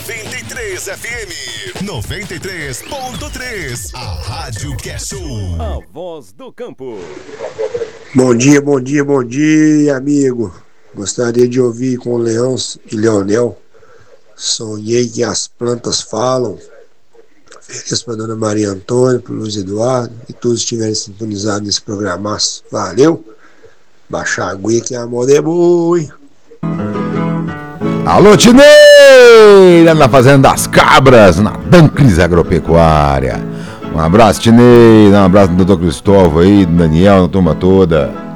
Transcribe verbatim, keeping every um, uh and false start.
noventa e três F M. noventa e três ponto três. A Rádio que é show. A voz do campo. Bom dia, bom dia, bom dia, amigo. Gostaria de ouvir com o Leão e Leonel. Sonhei que as plantas falam. Feliz para Dona Maria Antônia, para o Luiz Eduardo e todos estiverem sintonizados nesse programaço. Valeu! Baixa a aguinha que a moda é boa, hein? Alô, Tineira, na Fazenda das Cabras, na Danclis Agropecuária. Um abraço, Tineira, um abraço do doutor Cristóvão aí, do Daniel, na turma toda.